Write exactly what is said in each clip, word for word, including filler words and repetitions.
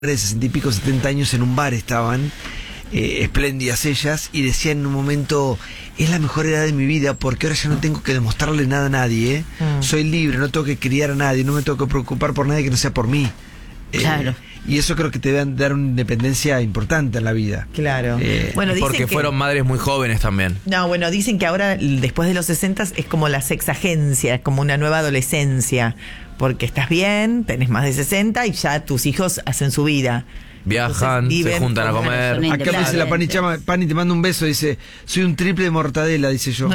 de sesenta y pico, setenta años en un bar estaban, eh, espléndidas ellas, y decían en un momento, es la mejor edad de mi vida porque ahora ya no tengo que demostrarle nada a nadie, ¿eh? Mm. Soy libre, no tengo que criar a nadie, no me tengo que preocupar por nadie que no sea por mí. Claro. Eh, y eso creo que te debe dar una independencia importante en la vida. Claro. Eh, bueno, dicen porque que, fueron madres muy jóvenes también. No, bueno, dicen que ahora, después de los sesenta, es como la sexagencia, es como una nueva adolescencia. Porque estás bien, tenés más de sesenta y ya tus hijos hacen su vida. Viajan, se juntan a comer. Acá me dice la Pani Chama, Pani, te mando un beso, dice, soy un triple de mortadela, dice yo.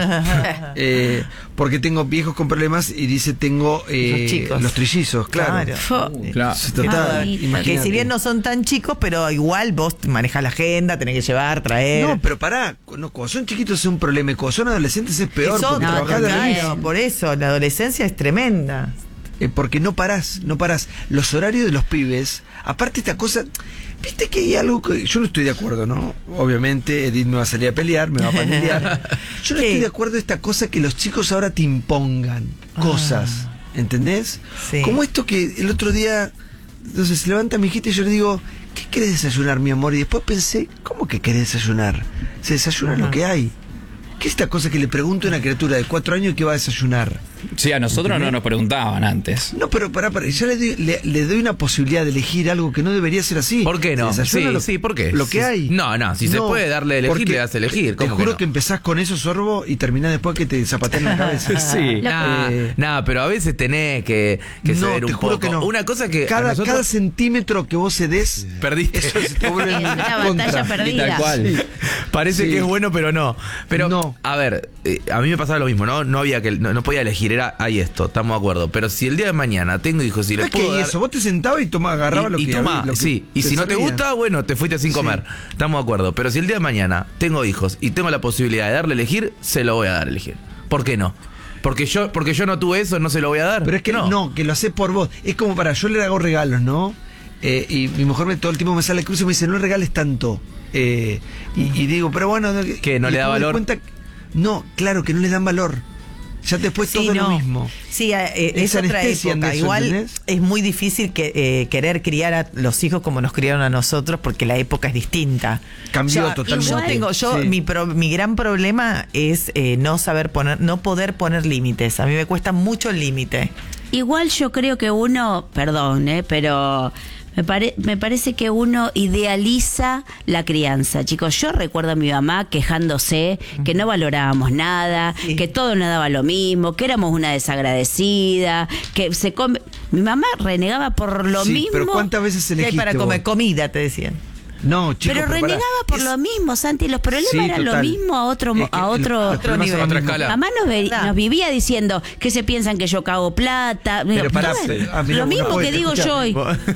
eh, porque tengo viejos con problemas y dice, tengo eh, los, chicos. los trillizos, claro. Claro. Uh, claro. Total, ah, que si bien no son tan chicos, pero igual vos manejás la agenda, tenés que llevar, traer. No, pero pará, no, cuando son chiquitos es un problema, y cuando son adolescentes es peor. Eso, porque no, trabajás de lo claro, mismo. por eso, la adolescencia es tremenda. Eh, porque no parás, no parás. Los horarios de los pibes, aparte esta cosa, viste que hay algo que yo no estoy de acuerdo, ¿no? Obviamente Edith me va a salir a pelear, me va a familiar. Yo no ¿Qué? estoy de acuerdo de esta cosa que los chicos ahora te impongan cosas, ah, ¿entendés? Sí. Como esto que el otro día, entonces se levanta mi hijita y yo le digo, ¿qué querés desayunar, mi amor? Y después pensé, ¿cómo que querés desayunar? Se desayuna Ajá. lo que hay. ¿Qué es esta cosa que le pregunto a una criatura de cuatro años que va a desayunar? Sí, a nosotros ¿entendés? No nos preguntaban antes. No, pero pará, pará, ya le doy, le, le doy una posibilidad de elegir algo que no debería ser así. ¿Por qué no? Sí, lo, sí, ¿por qué? Lo que hay. No, no, si no, se puede darle a elegir, le das a elegir. Te, te juro que, no? que empezás con eso, Sorbo, y terminás después que te zapatean la cabeza. Sí. No, eh, no, pero a veces tenés que, que no, ceder un te juro poco. Que no. Una cosa que cada, nosotros... cada centímetro que vos cedes, perdiste. Eso se te vuelve es una contra. batalla perdida. Tal cual. Sí. Parece sí. que es bueno, pero no. Pero, no. a ver, eh, a mí me pasaba lo mismo, ¿no? No había que, no, no podía elegir, era, hay esto, estamos de acuerdo. Pero si el día de mañana tengo hijos y les es puedo que dar... eso, vos te sentabas y tomabas, agarrabas lo y que toma, había, lo que sí, y si no te servía. gusta, bueno, te fuiste sin comer. Sí. Estamos de acuerdo. Pero si el día de mañana tengo hijos y tengo la posibilidad de darle a elegir, se lo voy a dar a elegir. ¿Por qué no? Porque yo, porque yo no tuve eso, no se lo voy a dar. Pero es que no, no que lo haces por vos. Es como para, yo le hago regalos, ¿no? Eh, y mi mujer me, todo el tiempo me sale al cruce y me dice, no regales tanto. Eh, y, y digo, pero bueno... ¿Qué? ¿No le da valor? Cuenta, no, claro, que no le dan valor. Ya después sí, todo no. lo mismo. Sí, eh, es otra época. Eso, igual ¿entendés? Es muy difícil que, eh, querer criar a los hijos como nos criaron a nosotros porque la época es distinta. Cambió yo, totalmente. Yo tengo, yo sí. mi, pro, mi gran problema es eh, no saber poner, no poder poner límites. A mí me cuesta mucho el límite. Igual yo creo que uno, perdón, eh, pero me, pare, me parece que uno idealiza la crianza. Chicos, yo recuerdo a mi mamá quejándose que no valorábamos nada, sí. que todo nos daba lo mismo, que éramos una desagradecida, que se come... Mi mamá renegaba por lo sí, mismo. Pero ¿cuántas veces elegiste para comer vos? comida, te decían? No, chico, pero, pero renegaba para, por es... lo mismo, Santi. Los problemas sí, eran total. lo mismo a otro, es que a otro, el, otro nivel. Otra escala. Mamá nos, ve, nos vivía diciendo que se piensan que yo cago plata. Pero para, no, pero, ah, mira, lo mismo no que digo escuchar. yo hoy.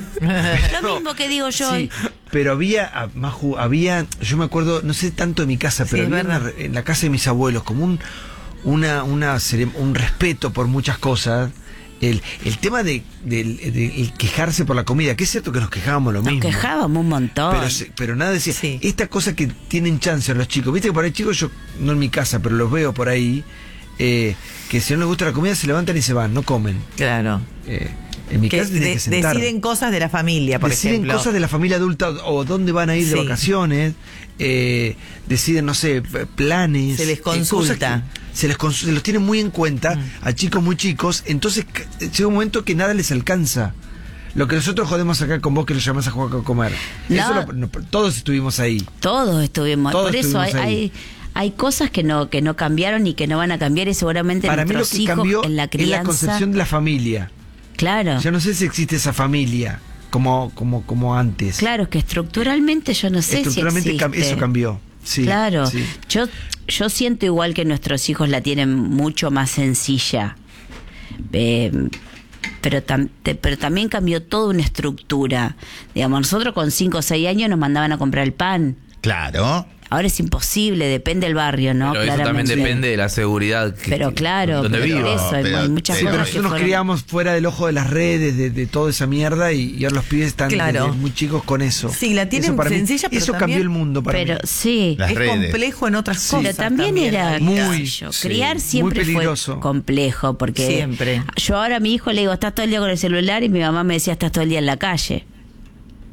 Lo mismo que digo yo hoy. Sí, pero había, Maju, había, yo me acuerdo, no sé tanto de mi casa, pero sí, había una, en la casa de mis abuelos como un, una, una, un respeto por muchas cosas. El, el tema de, de, de, de el quejarse por la comida, que es cierto que nos quejábamos lo nos mismo. Nos quejábamos un montón. Pero, pero nada decía, sí. esta cosa que tienen chance los chicos, viste que por ahí chicos, yo no en mi casa, pero los veo por ahí, eh, que si no les gusta la comida se levantan y se van, no comen. Claro. Eh, en mi que casa tienen de, que sentar. Deciden cosas de la familia, por deciden ejemplo. cosas de la familia adulta o dónde van a ir sí. de vacaciones, eh, deciden, no sé, planes. Se les consulta. Eh, se les cons se los tienen muy en cuenta mm. a chicos muy chicos, entonces llega un momento que nada les alcanza. Lo que nosotros jodemos acá con vos que lo llamás a jugar a comer. No. Eso lo, no, todos estuvimos ahí. Todos estuvimos. Todos por eso hay, hay hay cosas que no que no cambiaron y que no van a cambiar y seguramente para mí lo que hijos cambió en la crianza. Es la concepción de la familia. Claro. Yo no sé si existe esa familia como como como antes. Claro, que estructuralmente yo no sé estructuralmente si existe. Eso cambió. Sí, claro. Sí. Yo yo siento igual que nuestros hijos la tienen mucho más sencilla. Eh, pero, tam, te, pero también cambió toda una estructura. Digamos, nosotros con cinco o seis años nos mandaban a comprar el pan. Claro. Ahora es imposible, depende del barrio, ¿no? Pero eso también depende de la seguridad que, pero claro, donde pero vivo. eso, pero, hay muchas sí, cosas pero que nosotros nos fueron... criamos fuera del ojo de las redes, de, de toda esa mierda, y, y ahora los pibes están claro. desde muy chicos con eso. Sí, la tienen eso para sencilla, mí, pero eso también, cambió el mundo para pero, mí. sí. Las es redes. complejo en otras cosas. Pero también, también era muy yo. sí, Criar siempre muy fue complejo, porque siempre. Yo ahora a mi hijo le digo, estás todo el día con el celular, y mi mamá me decía, estás todo el día en la calle.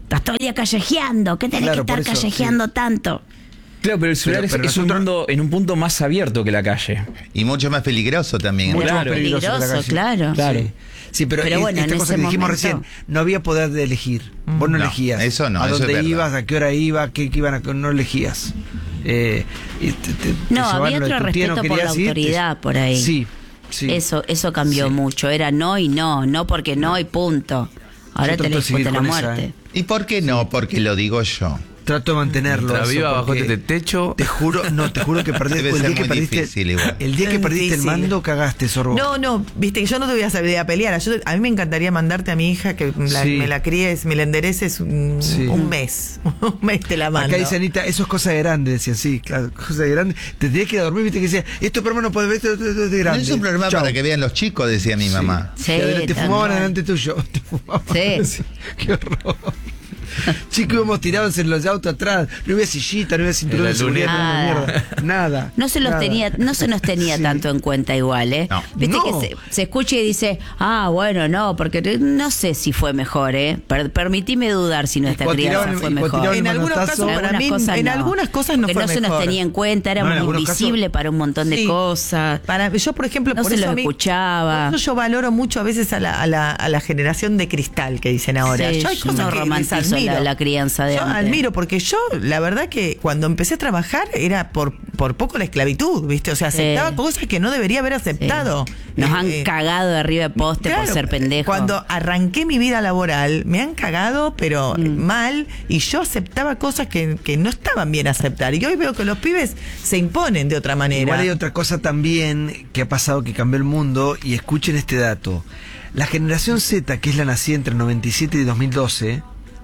estás todo el día callejeando, ¿qué tenés Claro, que estar por eso, callejeando sí. tanto? Claro, pero el celular Pero- pero es, es un nosotros- mundo, en un punto más abierto que la calle. Y mucho más peligroso también. Mucho Claro. más peligroso que la Peligroso, calle. claro. Claro. Sí. Sí, pero, Pero es- bueno, esta en cosa ese que dijimos momento- recién, no había poder de elegir. Vos no, No, elegías. eso no, A eso es dónde verdad. ibas, a qué hora ibas, qué, qué iban a, no elegías. Eh, y te- te- te No, llevaban había lo de otro tu tía, respeto no por la querías ir, te- autoridad por ahí. Sí, sí. Eso, eso cambió Sí. mucho. Era no y no, no porque no y punto. Ahora Yo trato tenés de seguir después de la con esa, muerte. ¿eh? ¿Y por qué no? Porque lo digo yo. Trato de mantenerlo. Mientras eso, viva bajo porque este techo. Te juro, no, te juro que perdí Debe el ser día que muy perdiste. difícil igual. El día que Es perdiste el difícil. mando, cagaste, Sorbo. No, no, viste que yo no te voy a salir a pelear. Yo- a mí me encantaría mandarte a mi hija que la- Sí. me la críes, me la endereces un, Sí. un mes. Un mes te la mando. Acá dice Anita, eso es cosa de grande, decían, sí, claro, cosa de grande. Te tenías que ir a dormir, viste que decía, esto programa no puede ver, esto, esto- esto es de No grande. es un problema Chau. para que vean los chicos, decía mi mamá. Sí, Te, te fumaban también. delante tuyo. Te fumaban. Sí. Qué horror. Chicos, íbamos tirados en los autos atrás. No había sillita, no había cinturón En de la seguridad, luneta. no había mierda. Nada. No se los nada. tenía, no se nos tenía Sí. tanto en cuenta igual, ¿eh? No. Viste No. que se, se escucha y dice, ah, bueno, no, porque te- no sé si fue mejor, ¿eh? Per- permitime dudar si nuestra cuando crianza tiraban- fue y cuando mejor. tiraban En el algunos manotazo- casos, En para algunas mí, cosas en no. algunas cosas no Porque fue no se nos mejor. tenía en cuenta, éramos No, en algunos casos- invisibles para un montón de Sí. cosas. Para, yo, por ejemplo, No por se eso los a mí- escuchaba. por eso yo valoro mucho a veces a la, a la, a la generación de cristal que dicen ahora. Sí, yo hay yo cosas no que les romantizo admiro. la- la crianza de Yo antes. admiro porque yo, la verdad que cuando empecé a trabajar era por, por poco la esclavitud, ¿viste? O sea, Sí. aceptaba cosas que no debería haber Sí. aceptado. Nos Eh, han eh, cagado de arriba de poste por Claro, ser pendejos. Cuando arranqué mi vida laboral, me han cagado, pero Mm. mal, y yo aceptaba cosas que, que no estaban bien aceptar. Y hoy veo que los pibes se imponen de otra manera. Igual hay otra cosa también que ha pasado que cambió el mundo, y escuchen este dato. La generación Z, que es la nacida entre el noventa y siete y dos mil doce,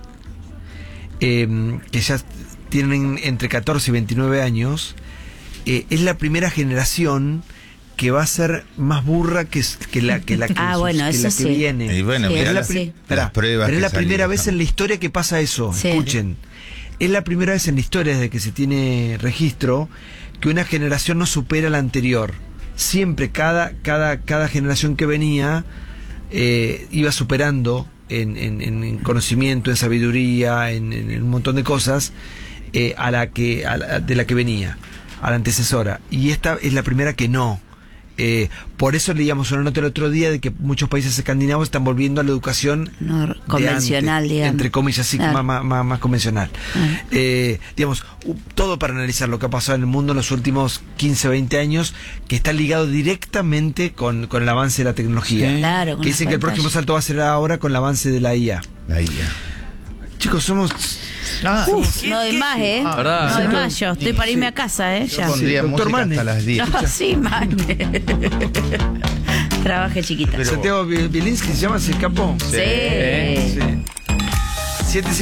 eh, que ya tienen entre catorce y veintinueve años, eh, es la primera generación que va a ser más burra que, s- que la que la que, Ah, sus- bueno, que eso la que sí. viene. Y bueno, Sí, mirá Es la las, pri- sí. Esperá, las pruebas pero es que la primera salieron. vez en la historia que pasa eso. Sí. Escuchen. Es la primera vez en la historia desde que se tiene registro que una generación no supera a la anterior. Siempre cada, cada, cada generación que venía eh, iba superando en, en- en conocimiento, en sabiduría, en, en- en un montón de cosas eh, a la que a la- de la que venía, a la antecesora. Y esta es la primera que no. Eh, por eso leíamos una nota el otro día de que muchos países escandinavos están volviendo a la educación No, de convencional, antes, digamos. entre comillas, sí, Claro. más, más- más convencional. Claro. Eh, digamos, u- todo para analizar lo que ha pasado en el mundo en los últimos quince, veinte años, que está ligado directamente con, con el avance de la tecnología. Sí. Claro, con Que las dicen que el próximo pantallas. salto va a ser ahora con el avance de la I A. Ahí ya. Chicos, somos... Ah, Uf, ¿qué- no doy qué- más, ¿eh? Ah, ¿verdad? No doy Sí. más yo. Estoy para irme a casa, ¿eh? Yo Ya. pondría Sí, doctor música Mane. hasta las diez. No, sí, man. Trabaje chiquita. Pero- Santiago Bielinski se llama, se escapó. Sí. Sí. siete